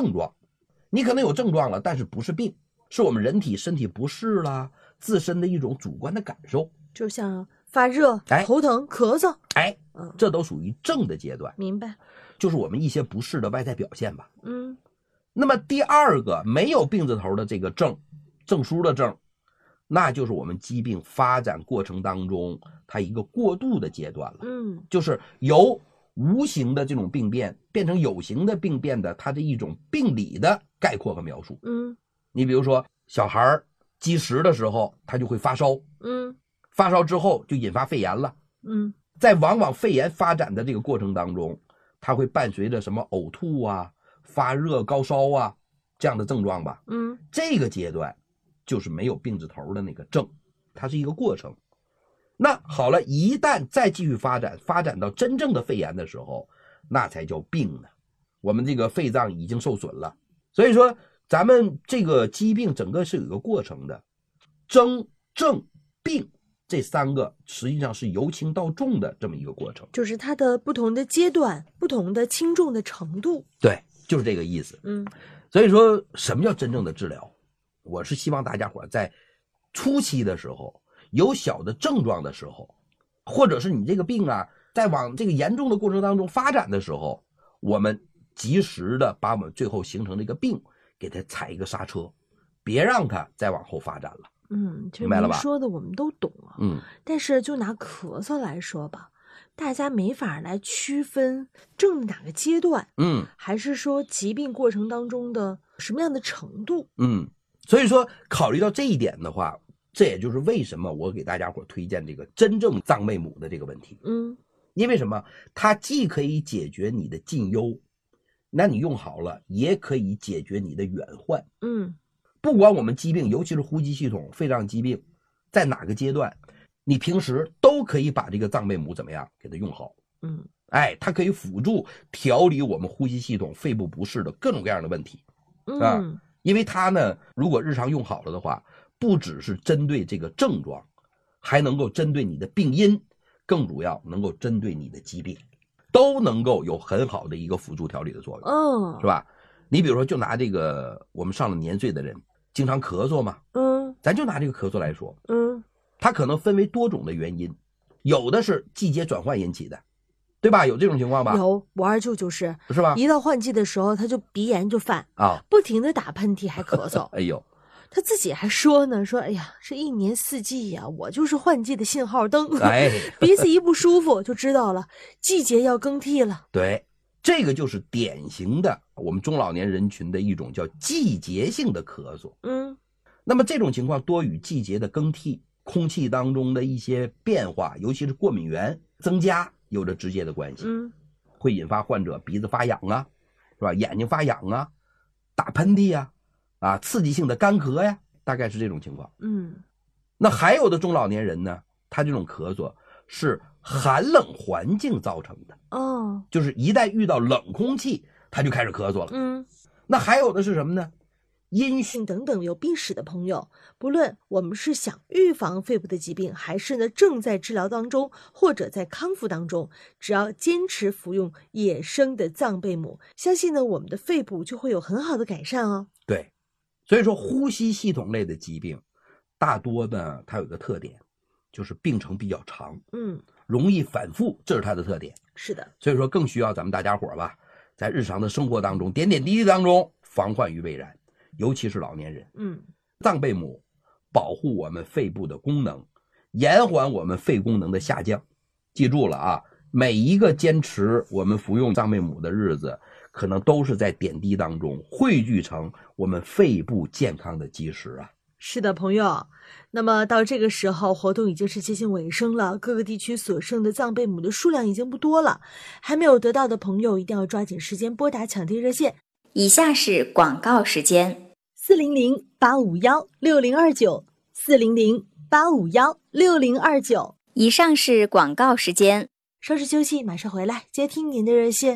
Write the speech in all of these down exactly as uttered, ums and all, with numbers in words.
症状。你可能有症状了，但是不是病，是我们人体身体不适啦，自身的一种主观的感受， 就像发热、 哎、 头疼、咳嗽， 哎，这都属于症的阶段。 明白， 就是我们一些不适的外在表现吧。 嗯， 那么第二个没有病字头的这个症，证书的症，那就是我们疾病发展过程当中它一个过渡的阶段了。 嗯， 就是由无形的这种病变变成有形的病变的它的一种病理的概括和描述。 嗯， 你比如说小孩积食的时候他就会发烧， 嗯， 发烧之后就引发肺炎了， 嗯， 在往往肺炎发展的这个过程当中，它会伴随着什么呕吐啊、发热、高烧啊这样的症状吧。 嗯， 这个阶段就是没有病字头的那个症，它是一个过程。那好了，一旦再继续发展，发展到真正的肺炎的时候，那才叫病呢。我们这个肺脏已经受损了，所以说咱们这个疾病整个是有一个过程的，征、症、病这三个实际上是由轻到重的这么一个过程， 就是它的不同的阶段、不同的轻重的程度。 对，就是这个意思。 嗯， 所以说什么叫真正的治疗？我是希望大家伙在初期的时候，有小的症状的时候，或者是你这个病啊在往这个严重的过程当中发展的时候，我们及时的把我们最后形成这个病给它踩一个刹车，别让它再往后发展了。 嗯， 明白了吧？ 您说的我们都懂啊。 嗯， 但是就拿咳嗽来说吧，大家没法来区分症哪个阶段， 嗯， 还是说疾病过程当中的什么样的程度？ 嗯，所以说考虑到这一点的话，这也就是为什么我给大家伙推荐这个真正藏妹母的这个问题。 嗯， 因为什么？它既可以解决你的近忧，那你用好了，也可以解决你的远患。 嗯， 不管我们疾病，尤其是呼吸系统、肺脏疾病，在哪个阶段，你平时都可以把这个藏贝母怎么样给它用好。 嗯， 哎，它可以辅助调理我们呼吸系统、肺部不适的各种各样的问题，啊， 嗯， 因为它呢，如果日常用好了的话，不只是针对这个症状，还能够针对你的病因，更主要能够针对你的疾病，都能够有很好的一个辅助调理的作用， 哦， 是吧？你比如说，就拿这个我们上了年岁的人，经常咳嗽嘛， 嗯， 咱就拿这个咳嗽来说， 嗯， 它可能分为多种的原因，有的是季节转换引起的，对吧？有这种情况吧？ 有，我二舅就是， 是吧？ 一到换季的时候，他就鼻炎就犯啊， 不停的打喷嚏还咳嗽。 哎呦， 他自己还说呢，说哎呀，这一年四季呀、啊，我就是换季的信号灯。 哎， 鼻子一不舒服就知道了，季节要更替了。 对，这个就是典型的我们中老年人群的一种叫季节性的咳嗽。 嗯， 那么这种情况多与季节的更替、空气当中的一些变化，尤其是过敏源增加有着直接的关系。 嗯， 会引发患者鼻子发痒啊，是吧？眼睛发痒啊，打喷嚏啊，啊，刺激性的干咳呀，大概是这种情况。 嗯， 那还有的中老年人呢，他这种咳嗽是寒冷环境造成的。 哦， 就是一旦遇到冷空气，他就开始咳嗽了。 嗯， 那还有的是什么呢？阴性等等有病史的朋友，不论我们是想预防肺部的疾病，还是呢正在治疗当中，或者在康复当中，只要坚持服用野生的藏贝母，相信呢我们的肺部就会有很好的改善哦。 对，所以说呼吸系统类的疾病，大多呢它有一个特点，就是病程比较长， 嗯， 容易反复，这是它的特点。 是的， 所以说更需要咱们大家伙吧，在日常的生活当中，点点滴滴当中防患于未然，尤其是老年人。 嗯， 藏贝母保护我们肺部的功能，延缓我们肺功能的下降。记住了啊，每一个坚持我们服用藏贝母的日子，可能都是在点滴当中汇聚成我们肺部健康的基石啊。 是的，朋友。那么到这个时候，活动已经是接近尾声了，各个地区所剩的藏贝母的数量已经不多了，还没有得到的朋友一定要抓紧时间拨打抢订热线。 以下是广告时间： 四零零八五幺六零二九，四零零八五幺六零二九。 以上是广告时间， 稍事休息，马上回来接听您的热线。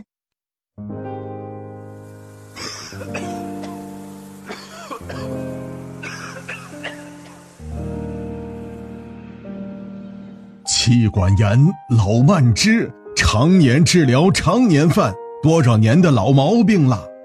气管炎老慢支，常年治疗常年犯，多少年的老毛病了。